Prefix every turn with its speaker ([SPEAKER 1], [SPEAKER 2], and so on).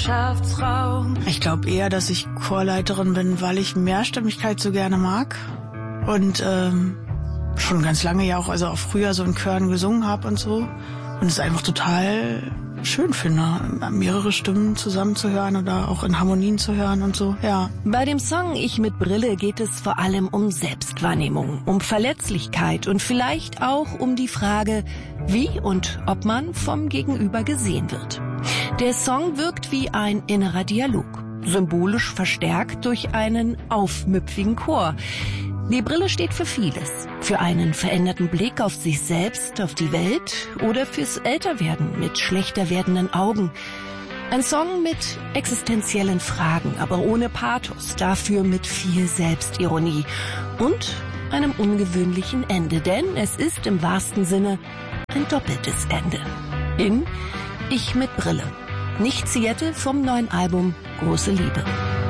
[SPEAKER 1] Mannschaftsraum.
[SPEAKER 2] Ich glaube eher, dass ich Chorleiterin bin, weil ich Mehrstimmigkeit so gerne mag und schon ganz lange ja auch, also auch früher so in Chören gesungen habe und so und es einfach total schön finde, mehrere Stimmen zusammenzuhören oder auch in Harmonien zu hören und so, ja.
[SPEAKER 3] Bei dem Song Ich mit Brille geht es vor allem um Selbstwahrnehmung, um Verletzlichkeit und vielleicht auch um die Frage, wie und ob man vom Gegenüber gesehen wird. Der Song wirkt wie ein innerer Dialog, symbolisch verstärkt durch einen aufmüpfigen Chor. Die Brille steht für vieles. Für einen veränderten Blick auf sich selbst, auf die Welt oder fürs Älterwerden mit schlechter werdenden Augen. Ein Song mit existenziellen Fragen, aber ohne Pathos, dafür mit viel Selbstironie und einem ungewöhnlichen Ende, denn es ist im wahrsten Sinne ein doppeltes Ende. In Ich mit Brille. Nicht Siete vom neuen Album Große Liebe.